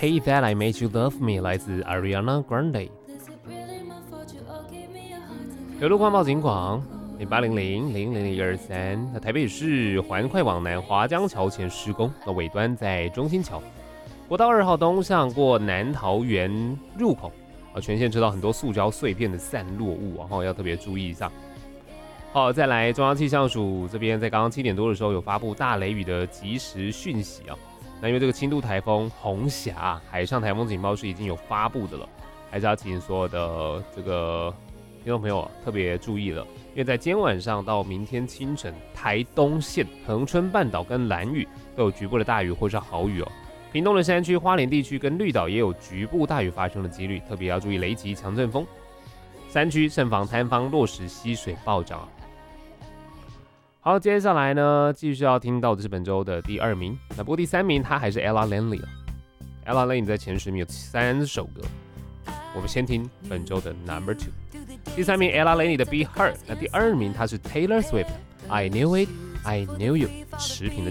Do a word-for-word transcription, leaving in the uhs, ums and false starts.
Hey That I Made You Love Me 来自 Ariana Grande。有路况报警广零八零零零零零一二三。那台北市环快往南华江桥前施工，那尾端在中心桥。国道二号东向过南桃园入口，啊，全线车道很多塑胶碎片的散落物，然后要特别注意一下。好，再来中央气象署这边在刚刚七点多的时候有发布大雷雨的即时讯息啊。那因为这个轻度台风红霞海上台风警报是已经有发布的了，还是要提醒所有的这个听众朋友特别注意了，因为在今天晚上到明天清晨，台东县、恒春半岛跟兰屿都有局部的大雨或是豪雨哦。屏东的山区、花莲地区跟绿岛也有局部大雨发生的几率，特别要注意雷击、强阵风。山区慎防坍方、落石、溪水暴涨。好，接下来呢，继续要听到的是本周的第二名。那不过第三名他还是 Ella Langley 啊。Ella Langley 在前十名有三首歌，我们先听本周的 Number Two。第三名 Ella Langley 的 Be Her， 那第二名他是 Taylor Swift，I Knew It，I Knew You， 持平的。